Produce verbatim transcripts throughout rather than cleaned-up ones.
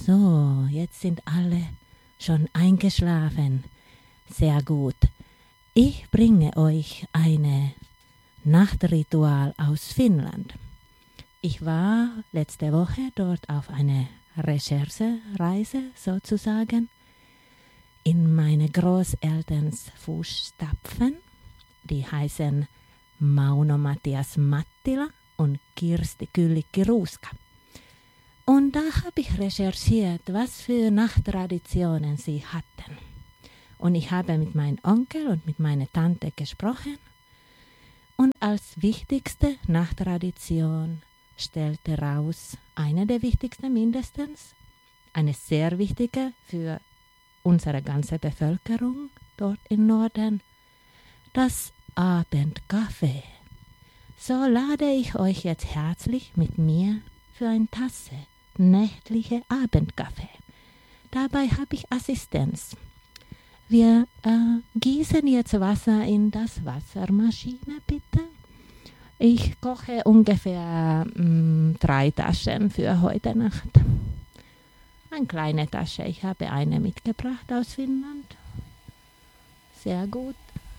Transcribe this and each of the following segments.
So, jetzt sind alle schon eingeschlafen. Sehr gut. Ich bringe euch ein Nachtritual aus Finnland. Ich war letzte Woche dort auf eine Recherchereise sozusagen in meine Großelterns Fußstapfen. Die heißen Mauno Mattias Mattila und Kirsti Kyllikki Ruuska. Und da habe ich recherchiert, was für Nachttraditionen sie hatten. Und ich habe mit meinem Onkel und mit meiner Tante gesprochen. Und als wichtigste Nachttradition stellte raus, eine der wichtigsten mindestens, eine sehr wichtige für unsere ganze Bevölkerung dort im Norden, das Abendkaffee. So lade ich euch jetzt herzlich mit mir für eine Tasse nächtliche Abendkaffee. Dabei habe ich Assistenz. Wir äh, gießen jetzt Wasser in das Wassermaschine, bitte. Ich koche ungefähr mh, drei Taschen für heute Nacht. Eine kleine Tasche. Ich habe eine mitgebracht aus Finnland. Sehr gut.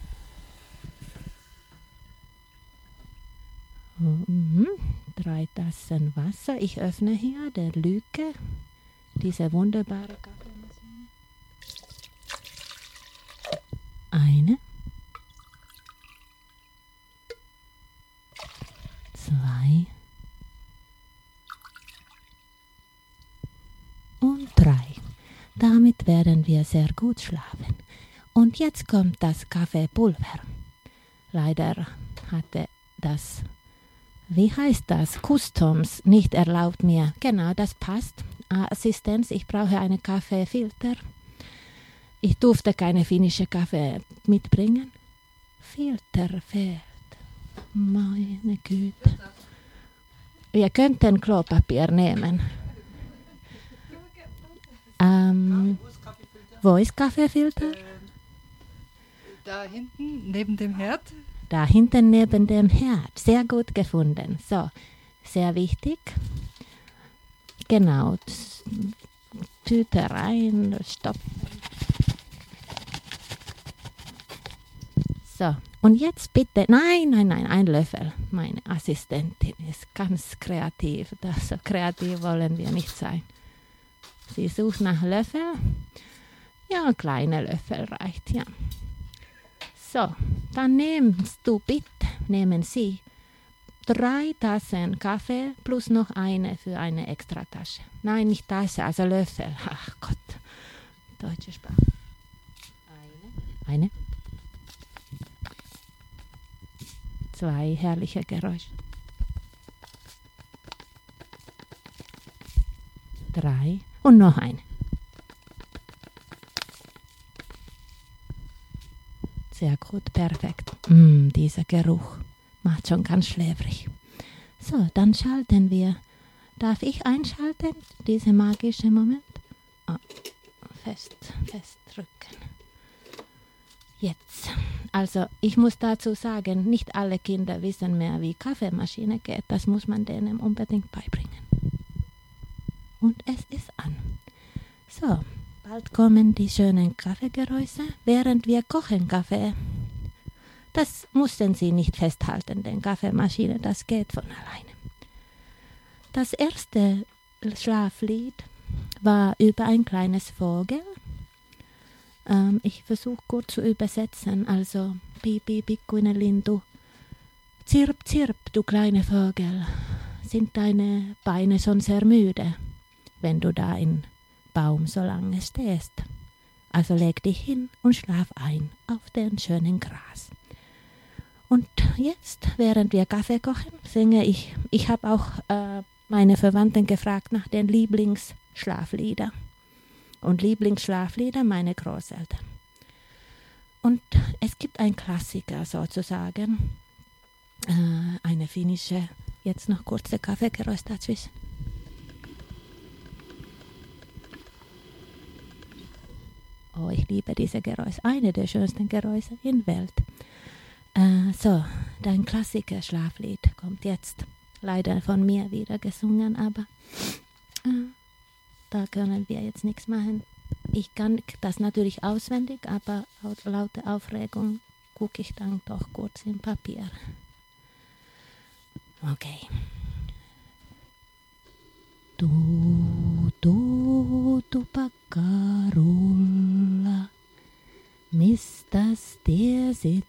Mhm. Drei Tassen Wasser. Ich öffne hier der Lücke, diese wunderbare Kaffeemaschine. Eine. Zwei. Und drei. Damit werden wir sehr gut schlafen. Und jetzt kommt das Kaffeepulver. Leider hatte das, wie heißt das, Customs nicht erlaubt mir. Genau, das passt. Assistenz, ich brauche einen Kaffeefilter. Ich durfte keine finnische Kaffee mitbringen. Filter fehlt. Meine Güte. Wir könnten Klopapier nehmen. Ähm, wo ist Kaffeefilter? Da hinten, neben dem Herd. Da hinten neben dem Herd. Sehr gut gefunden. So, sehr wichtig. Genau. Tüte rein, stopp. So, und jetzt bitte, nein, nein, nein, ein Löffel. Meine Assistentin ist ganz kreativ. Das, so kreativ wollen wir nicht sein. Sie sucht nach Löffel. Ja, ein kleiner Löffel reicht, ja. So, dann nimmst du bitte, nehmen Sie drei Tassen Kaffee plus noch eine für eine Extratasche. Nein, nicht Tasse, also Löffel. Ach Gott, deutsche Sprache. Eine. Eine. Zwei herrliche Geräusche. Drei und noch eine. Sehr gut, perfekt. Mm, dieser Geruch macht schon ganz schläfrig. So, dann schalten wir. Darf ich einschalten, diesen magischen Moment? Oh, fest, fest drücken. Jetzt. Also, ich muss dazu sagen, nicht alle Kinder wissen mehr, wie Kaffeemaschine geht. Das muss man denen unbedingt beibringen. Und es ist an. So, bald kommen die schönen Kaffeegeräusche, während wir kochen Kaffee. Das mussten Sie nicht festhalten, denn Kaffeemaschine, das geht von alleine. Das erste Schlaflied war über ein kleines Vogel. Ähm, ich versuche kurz zu übersetzen, also Pipi, pikkuinen Lindu. Zirp, zirp, du kleine Vogel, sind deine Beine schon sehr müde, wenn du da im Baum so lange stehst. Also leg dich hin und schlaf ein auf den schönen Gras. Und jetzt, während wir Kaffee kochen, singe ich. Ich habe auch äh, meine Verwandten gefragt nach den Lieblingsschlafliedern. Und Lieblingsschlaflieder meine Großeltern. Und es gibt einen Klassiker sozusagen, äh, eine finnische, jetzt noch kurze Kaffeegeräusch dazwischen. Oh, ich liebe diese Geräusche, eine der schönsten Geräusche in der Welt. Äh, so, dein Klassiker Schlaflied kommt jetzt, leider von mir wieder gesungen, aber äh, da können wir jetzt nichts machen. Ich kann das natürlich auswendig, aber laut lauter Aufregung gucke ich dann doch kurz im Papier. Okay. Du, du, du Paccarola, mistas der sit